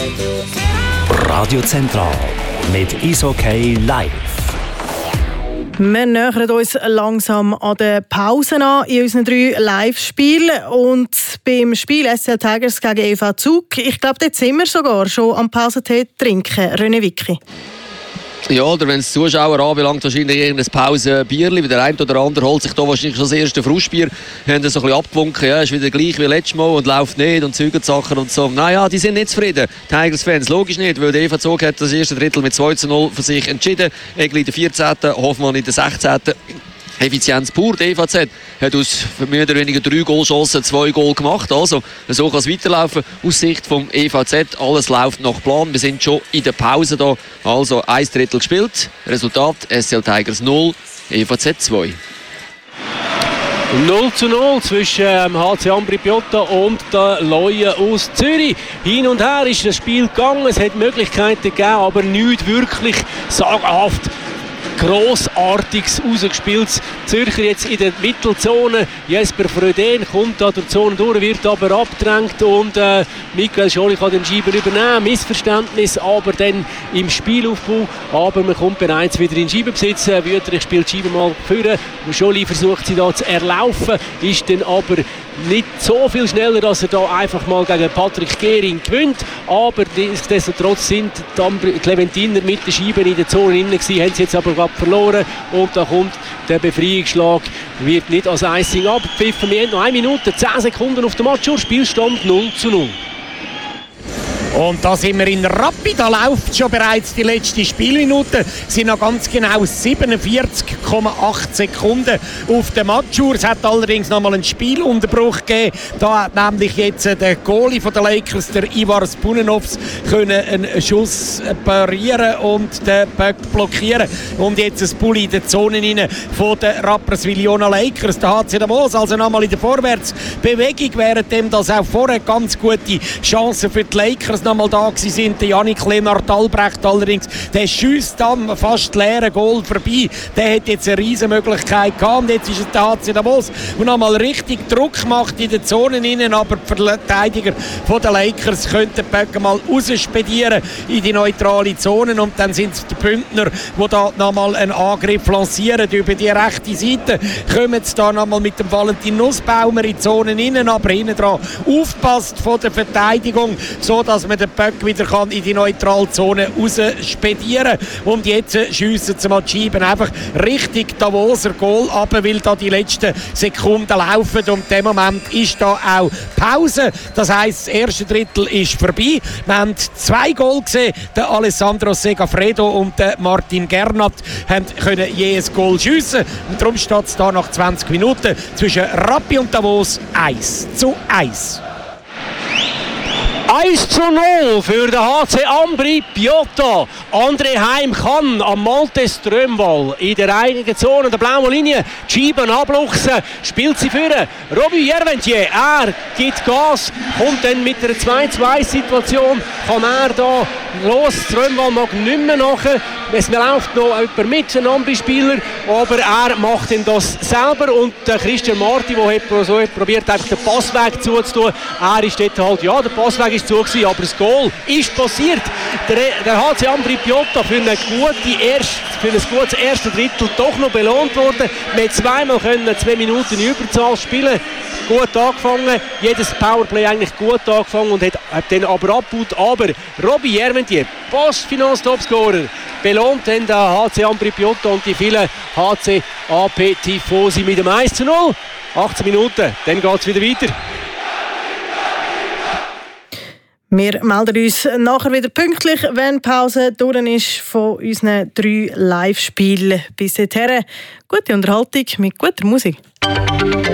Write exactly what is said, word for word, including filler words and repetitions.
Radio Zentral mit Eishockey live. Wir nähern uns langsam an den Pausen an in unseren drei Live-Spielen. Und beim Spiel S C L Tigers gegen E V Zug, ich glaube, dort sind wir sogar schon am Pausentee trinken. René Wicki. Ja, oder wenn es Zuschauer anbelangt, wahrscheinlich irgendein Pausenbierli, wie der eine oder andere holt sich da wahrscheinlich schon das erste Frischbier, haben das so ein bisschen abgewunken, ja, ist wieder gleich wie letztes Mal und läuft nicht und zeugt Sachen und so. Naja, die sind nicht zufrieden, Tigers-Fans, logisch nicht, weil der E V Zug hat das erste Drittel mit zwei zu null für sich entschieden, Egli in der vierzehnten Hoffmann in der sechzehnten Effizienz pur. Die E V Z hat aus mehr oder weniger drei Goalchancen zwei Goal gemacht. Also, so kann es weiterlaufen. Aus Sicht vom E V Z, alles läuft nach Plan. Wir sind schon in der Pause da. Also, ein Drittel gespielt. Resultat: S C L Tigers null, E V Z zwei. null zu null zwischen ähm, H C Ambri Piotta und der Leue aus Zürich. Hin und her ist das Spiel gegangen. Es hat Möglichkeiten gegeben, aber nicht wirklich sagenhaft Grossartiges rausgespielt. Zürcher jetzt in der Mittelzone. Jesper Fröden kommt da durch die Zone durch, wird aber abgedrängt und äh, Michael Scholi kann den Schieber übernehmen. Missverständnis aber dann im Spielaufbau. Aber man kommt bereits wieder in den Schieberbesitz. Wüterich spielt die Schieber mal führen. Scholi versucht sie da zu erlaufen, ist dann aber nicht so viel schneller, dass er da einfach mal gegen Patrick Gehring gewinnt. Aber nichtsdestotrotz sind die Cleventiner mit den Scheiben in der Zone drin gewesen, haben sie jetzt aber gerade verloren. Und da kommt der Befreiungsschlag, wird nicht als Icing abgepfiffen. Wir haben noch eine Minute, zehn Sekunden auf der Matchuhr, Spielstand null zu null. Und da sind wir in Rappi, da läuft schon bereits die letzte Spielminute. Es sind noch ganz genau siebenundvierzig Komma acht Sekunden auf der Matchuhr. Es hat allerdings noch mal einen Spielunterbruch gegeben. Da hat nämlich jetzt der Goalie von den Lakers, der Ivar Spunenovs, können einen Schuss parieren und den Puck blockieren. Und jetzt ein Bulli in der Zone rein von den Rapperswil-Jona Lakers. Da hat sie Davos also noch mal in der Vorwärtsbewegung, währenddem das auch vorher ganz gute Chancen für die Lakers noch mal da sind. Der Janik Lennart Albrecht allerdings, der schiesst dann fast leeren Goal vorbei. Der hat jetzt eine riesen Möglichkeit gehabt. Und jetzt ist es der H C Davos, der noch mal richtig Druck macht in den Zonen innen, aber die Verteidiger von den Lakers könnten den Puck mal rausspedieren in die neutrale Zone und dann sind es die Bündner, die da noch mal einen Angriff lancieren über die rechte Seite. Kommen sie da noch mal mit dem Valentin Nussbaumer in die Zonen innen, aber hinten dran aufpasst von der Verteidigung, so dass man den Puck wieder kann in die Neutralzone rausspedieren. Und jetzt schiessen sie mal die Scheiben einfach richtig Davoser Goal ab, weil da die letzten Sekunden laufen. Und in dem Moment ist da auch Pause. Das heisst, das erste Drittel ist vorbei. Wir haben zwei Goal gesehen. Der Alessandro Segafredo und der Martin Gernat haben können je ein Goal schiessen. Und darum steht es da nach zwanzig Minuten zwischen Rappi und Davos eins zu eins. eins zu null für den H C Ambri Piotta. André Heim kann am Maltes Trömwall in der eigenen Zone der blauen Linie die Scheiben abluchsen. Spielt sie führen. Robbie Jerventier, er gibt Gas, kommt dann mit einer zwei zu eins Situation. Kann er da los? Trömwall mag nicht mehr nachher. Es läuft noch jemand mit, ein Ambri-Spieler, aber er macht dann das selber. Und der Christian Marti, der so probiert, einfach den Passweg zuzutun. Er ist dort halt, ja, der Passweg ist zu gewesen, aber das Goal ist passiert. Der, der H C Ambri Piotta für, eine gute erst, für ein gutes erstes Drittel doch noch belohnt worden. Wir zweimal können zwei Minuten in Überzahl spielen. Gut angefangen, jedes Powerplay eigentlich gut angefangen und hat, hat dann aber abgebaut. Aber Robbie Jerventier, Postfinanz-Topscorer, belohnt dann der H C Ambri Piotta und die vielen H C A P Tifosi mit dem eins zu null. achtzehn Minuten, dann geht es wieder weiter. Wir melden uns nachher wieder pünktlich, wenn die Pause durch ist von unseren drei Live-Spielen. Bis dahin, gute Unterhaltung mit guter Musik.